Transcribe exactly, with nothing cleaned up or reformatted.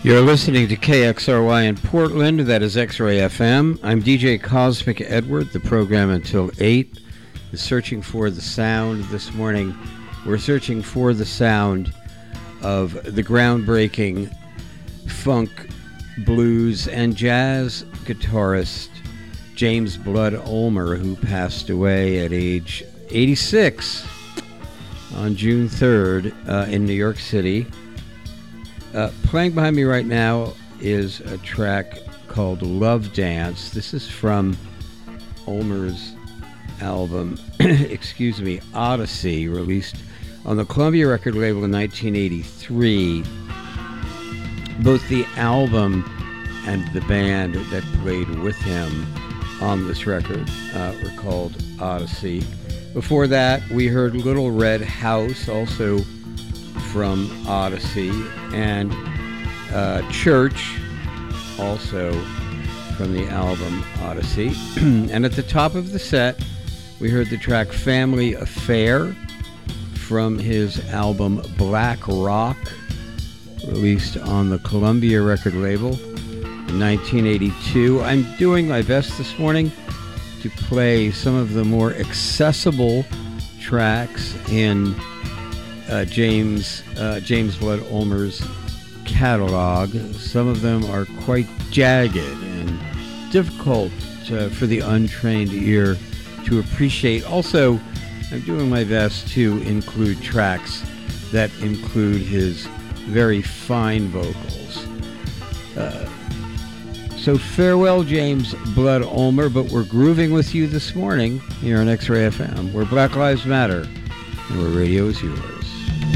You're listening to K X R Y in Portland. That is X-Ray F M. I'm D J Cosmic Edward. The program until eight is searching for the sound. This morning, we're searching for the sound of the groundbreaking funk, blues, and jazz guitarist James Blood Ulmer, who passed away at age eighty-six on June third uh, in New York City. Uh, playing behind me right now is a track called Love Dance. This is from Ulmer's album, excuse me, Odyssey, released on the Columbia record label in nineteen eighty-three. Both the album and the band that played with him on this record uh, were called Odyssey. Before that, we heard Little Red House, also from Odyssey, and uh, Church, also from the album Odyssey. And at the top of the set, we heard the track Family Affair from his album Black Rock, released on the Columbia record label in nineteen eighty-two. I'm doing my best this morning to play some of the more accessible tracks in Uh, James uh, James Blood Ulmer's catalog. Some of them are quite jagged and difficult uh, for the untrained ear to appreciate. Also, I'm doing my best to include tracks that include his very fine vocals. Uh, so farewell, James Blood Ulmer, but we're grooving with you this morning here on X-Ray F M, where Black Lives Matter and where radio is yours.